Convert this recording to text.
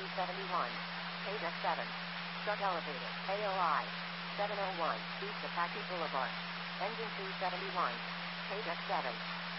271. Page F7. Truck elevator. AOI. 701. East Apache Boulevard. Engine 271. Page F7.